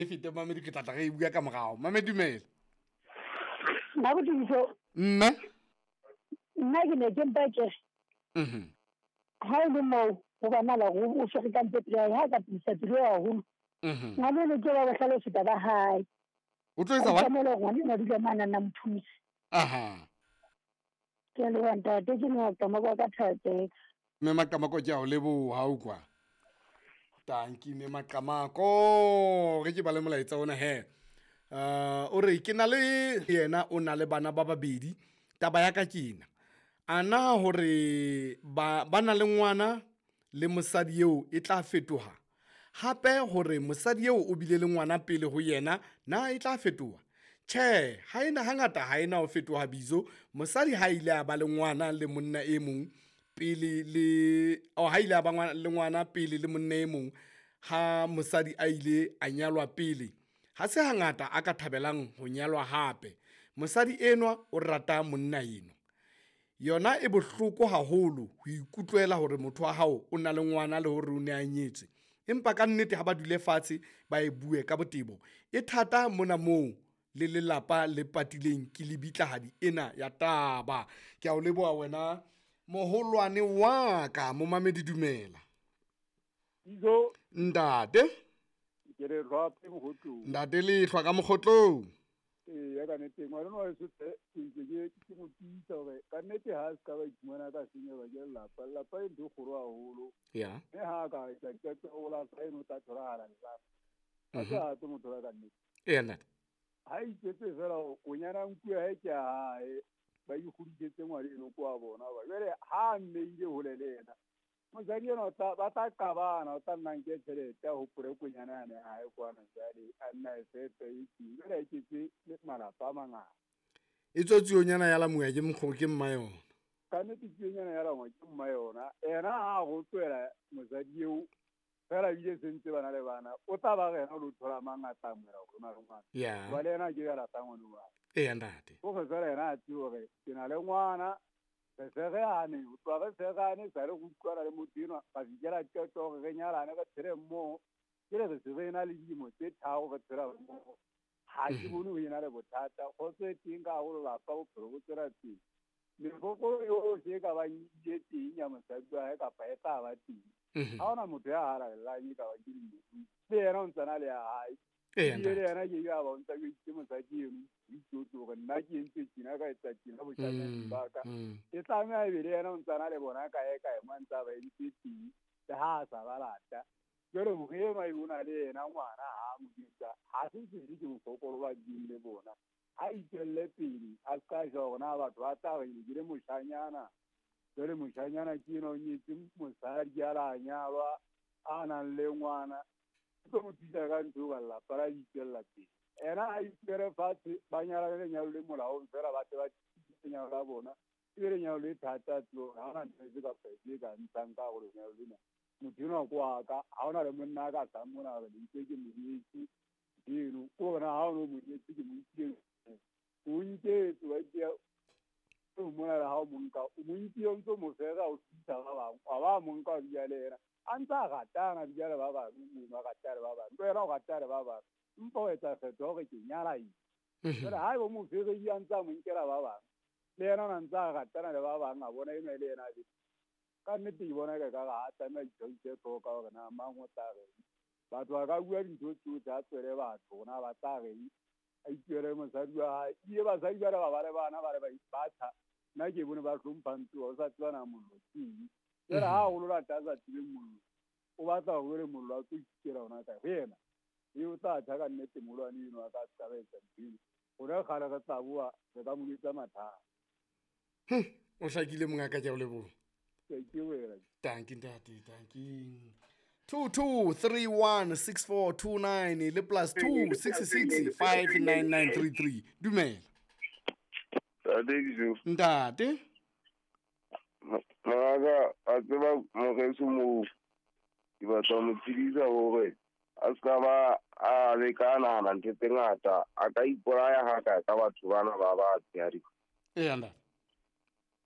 e fete Mamedi ke tlatla ge e bua ka morao. Mamedi dumela. Nna go diso Mme nna ke ne ke mpeke ha e le mo go bana la go o se ka ntse ya ha ka tsisa tiro ya go nna le ke ba hlalo se ba hae o tlo etsa wa tsamela ngwana na dile mana na mthusi aha ke le wanta te ke no ka mo ka thate me Maqamako ke a o lebo ha o kwa tanki me Maqamako re ke ba le molaetsa ona he o re ke na le yena o na le bana ba babedi taba ya ka kena ana hore ba na le ngwana le mosadi eo e tla fetoha hape hore mosadi eo o bile le ngwana pele ho yena na e tla fetoha tjhe ha ena hangata ha ena ho fetoha bizo mosadi ha ile a ba le ngwana le monna e mong pele le ha ile a ba le ngwana pele le monna e mong ha mosadi a ile a nyalwa pele ha se hangata a ka thabelang ho nyalwa hape mosadi enwa o rata monna eno yona e bohloko haholo ho ikutlwela hore motho wa hao o na le ngwana le hore o ne a nyetse empa ka nnete ha ba dule fatshe ba e bue ka botebo e thata mona moo le lelapa le patileng ke lebitlahadi ena ya taba ke a o leboha wena moholwane wa ka mo Mamedi dumela Izo ntate ke re rwaphe mogotlo ntate le hlwa ka mokgotlong ya ka nete ngwana no se ke mo titsa gore ka nete ha se ka ba itmana ka senya ba ke lapa e ntho go roa holo ya ha ka ke o la sa eno ta tsora hala la ka ga to motho ka nete ntate ha itsetse fela o nyana nku ha ke hae ba e guditsetse ngwana eno kwa bona ba jere ha mme ile holelena mosadi eno ba ta qabana o ta nnang ke tšhelete go pore ko nyana ne ha e kwana jale a nna e fete e tsile ke le malapa a mangata e tsotsi nyana ya la moya ke mkgo ke mma yona ka nne ke nyana ya la mo ke mma yona ena ha go tswela mosadi eo fela bile sentse bana le bana o ta ba gena o thola mangata mera go na ngwana ya ba le ena ke ya rata ngwana wa ntate go go fela ena a tio ge ke na le ngwana segane o twa ge segane sa re go utlwana le modino ba dijela tšoto ge nyalane ka tsere mo ke le se be na le dimo tse thago ga tsera mo ha ke bone o ena le bothata go se ting ka go la pa go go tsera teng le go yo se ka ba nye teng ya mosadi wa ka pa eta ba teng ha ona motho ya hala la ni ka ba ke le yena o ntsana le ya hae le yena ke ya ba ntsa ke mosadi eno itotso go nna ke ntse kina ka etsa kina bo tshwana ba ka e tsamaya e bile yena o ntsana le bona ka e ka e mantsa ba ntse teng le ha sa ba lata jalo mo ge mai bona le yena ngwana ha mo ditsa ha se se di mo kokolo ba di le bona ha itelle pele a ka jona batho ba ta re dire moshanyana jalo moshanyana ke no nyitse mosadi ya la nyalwa a nang le ngwana go mo tisa ka ntho ba la para itella pele ena a ipere fatshe ba nyala le nyalo le molao fela ba te ba tsenya la bona le nyalo le thata tlo ha na ntse ka pele ka ntang ka go nyalo le modino kwa ka ha ona le monna ka tsa mona le ntse ke moditsi dino ko na ha no moditsi ke moditsi o ntse twa dia o mona ha o monka o moditsi o ntse mo fela o tsitsa ba ba monka dia le anta ga tana dia ba ba mo ga tare ba ba ntwe ga tare ba ba mpo etsa fetho ke nyala yi pero ha bo mo fere ya ntsa mo nkela ba ba le yena na ntsa ga tana le ba ba nga bona ime le yena di ka nnete ke bona ka ga ta me tshotse to ka ga na mango ta re batho ba ka bua dintho tsa tswele batho na ba ta re a itsere mo sa dua ie ba sa dua ba le bana ba le ba tha na ke bone ba tlhomphantswe o sa tswana mollo tsi pero ha o lo ta sa tsile mollo o ba tla go le mollo a tsitsela ona ka yena yo ta ka nnete molwane eno a ka tsabetsa dilo go re gala ka tsabua re ka mo ditsa matha o hlakile mongaka ke o lebo ke wela tanki ntate tanki 22316429 le plus 26659933 dumela ntate Maraga a tseba mo ge se mo di batla mo tshedisa gore a ska ba a le kana na ntse ngata a ka ipolaya ga ka batho bana ba ba tsari ntate